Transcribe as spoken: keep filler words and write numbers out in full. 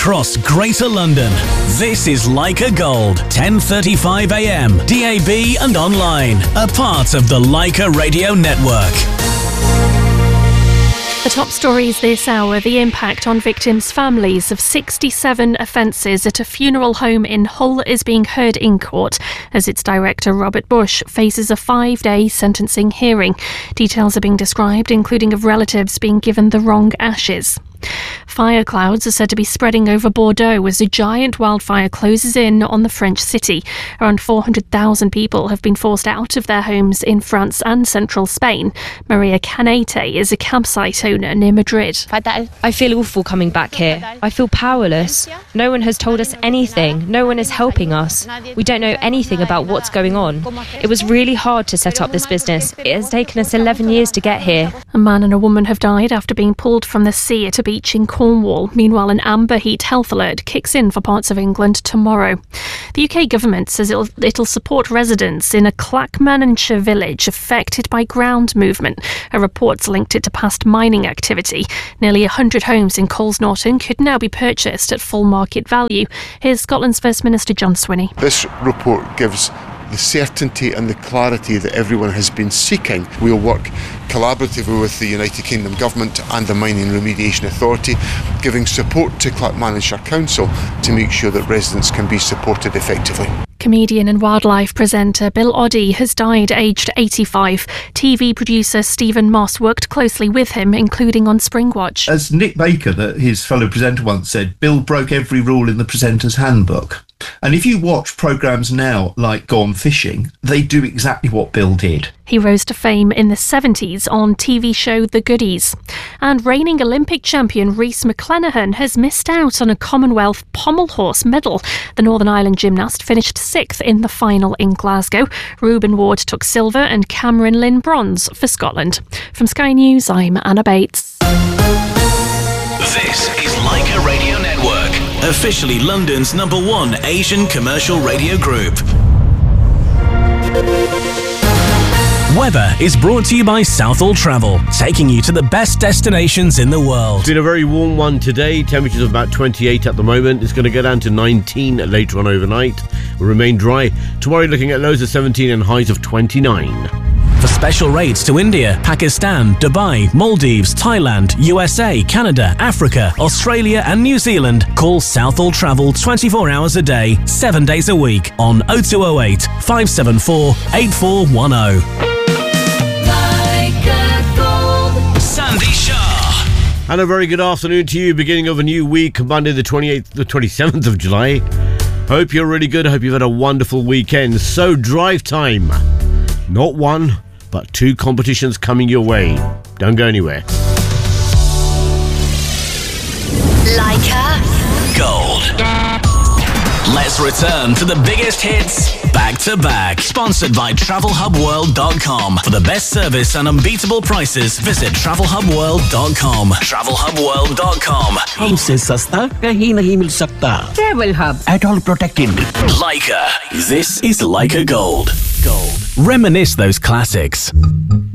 across Greater London. This is Leica Gold, ten thirty-five a m, D A B and online. A part of the Leica Radio Network. The top stories this hour: the impact on victims' families of sixty-seven offences at a funeral home in Hull is being heard in court as its director Robert Bush faces a five-day sentencing hearing. Details are being described, including of relatives being given the wrong ashes. Fire clouds are said to be spreading over Bordeaux as a giant wildfire closes in on the French city. Around four hundred thousand people have been forced out of their homes in France and central Spain. Maria Canete is a campsite owner near Madrid. I feel awful coming back here. I feel powerless. No one has told us anything. No one is helping us. We don't know anything about what's going on. It was really hard to set up this business. It has taken us eleven years to get here. A man and a woman have died after being pulled from the sea at a beach in Cornwall. Meanwhile, an amber heat health alert kicks in for parts of England tomorrow. The U K government says it'll, it'll support residents in a Clackmannanshire village affected by ground movement. A report's linked it to past mining activity. Nearly one hundred homes in Coles Norton could now be purchased at full market value. Here's Scotland's First Minister John Swinney. This report gives the certainty and the clarity that everyone has been seeking. We'll work collaboratively with the United Kingdom Government and the Mining Remediation Authority, giving support to Clackmannanshire Council to make sure that residents can be supported effectively. Comedian and wildlife presenter Bill Oddie has died aged eighty-five. T V producer Stephen Moss worked closely with him, including on Springwatch. As Nick Baker, his fellow presenter, once said, Bill broke every rule in the presenter's handbook. And if you watch programmes now like Gone Fishing, they do exactly what Bill did. He rose to fame in the seventies on T V show The Goodies. And reigning Olympic champion Rhys McClenaghan has missed out on a Commonwealth pommel horse medal. The Northern Ireland gymnast finished sixth in the final in Glasgow. Reuben Ward took silver and Cameron Lynn bronze for Scotland. From Sky News, I'm Anna Bates. This is Leica Radio Network, officially London's number one Asian commercial radio group. Weather is brought to you by Southall Travel, taking you to the best destinations in the world. It's been a very warm one today. Temperatures of about twenty-eight at the moment. It's going to go down to nineteen later on overnight. Will remain dry. Tomorrow looking at lows of seventeen and highs of twenty-nine. For special rates to India, Pakistan, Dubai, Maldives, Thailand, U S A, Canada, Africa, Australia and New Zealand, call Southall Travel twenty-four hours a day, seven days a week on oh two oh eight, five seven four, eight four one oh. Sandy Shah. And a very good afternoon to you. Beginning of a new week, Monday the twenty-eighth, the twenty-seventh of July. Hope you're really good. Hope you've had a wonderful weekend. So drive time. Not one, but two competitions coming your way. Don't go anywhere. Leica Gold. Let's return to the biggest hits back to back. Sponsored by travel hub world dot com. For the best service and unbeatable prices, visit travel hub world dot com. travel hub world dot com. हमसे सस्ता कहीं नहीं मिल सकता. Travel Hub. At all protected. Leica. This is Leica Gold. Gold. Reminisce those classics.